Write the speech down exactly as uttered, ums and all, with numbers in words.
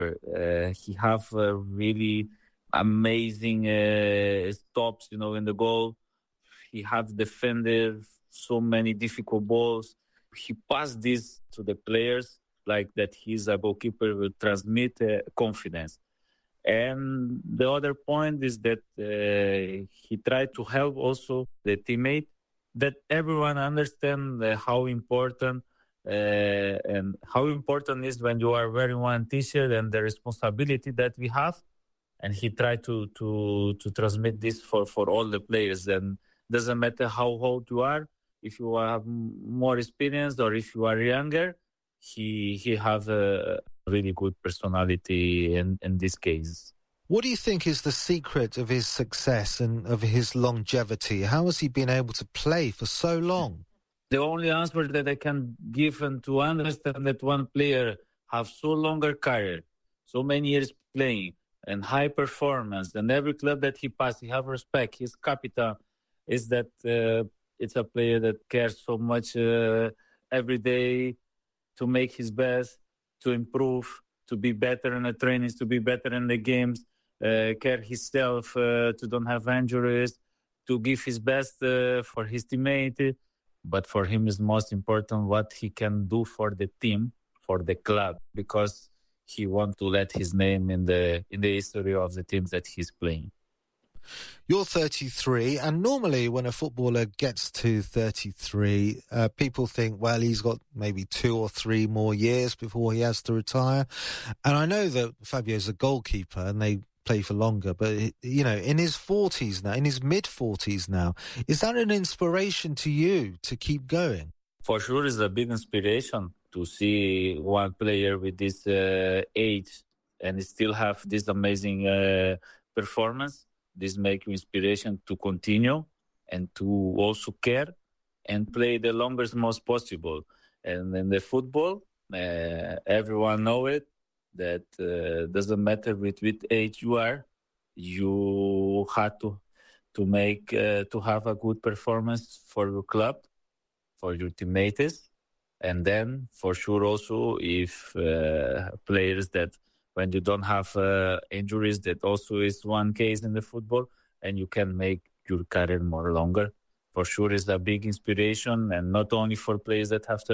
Uh, he have uh, really amazing uh, stops, you know, in the goal. He have defended so many difficult balls. He passed this to the players like that he's a goalkeeper will transmit uh, confidence. And the other point is that uh, he tried to help also the teammate, that everyone understand uh, how important uh, and how important is when you are wearing one t-shirt and the responsibility that we have. And he tried to to to transmit this for, for all the players. And doesn't matter how old you are, if you have more experience or if you are younger, he he has a really good personality in, in this case. What do you think is the secret of his success and of his longevity? How has he been able to play for so long? The only answer that I can give and to understand that one player have so longer career, so many years playing and high performance, and every club that he passed, he have respect. His capital is that uh, it's a player that cares so much uh, every day to make his best, to improve, to be better in the trainings, to be better in the games, uh, care himself, uh, to don't have injuries, to give his best uh, for his teammate. But for him is most important what he can do for the team, for the club, because he wants to let his name in the in the history of the teams that he's playing. You're thirty-three, and normally when a footballer gets to thirty-three, uh, people think, well, he's got maybe two or three more years before he has to retire. And I know that Fabio's a goalkeeper and they play for longer, but, you know, in his forties now, in his mid-forties now, is that an inspiration to you to keep going? For sure, it's a big inspiration to see one player with this uh, age and still have this amazing uh, performance. This makes you inspiration to continue and to also care and play the longest most possible. And in the football, uh, everyone know it, that uh, doesn't matter with which age you are, you have to to make uh, to have a good performance for your club, for your teammates, and then for sure also if uh, players that when you don't have uh, injuries, that also is one case in the football, and you can make your career more longer. For sure is a big inspiration, and not only for players that have to